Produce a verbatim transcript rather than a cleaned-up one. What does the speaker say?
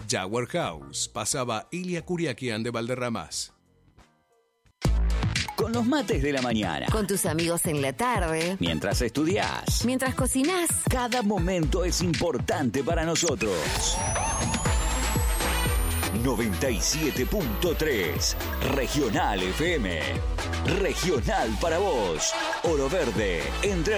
Jaguar House, pasaba Ilia Curiaquian de Valderramas. Con los mates de la mañana. Con tus amigos en la tarde. Mientras estudiás. Mientras cocinás. Cada momento es importante para nosotros. noventa y siete punto tres Regional F M. Regional para vos. Oro Verde, Entre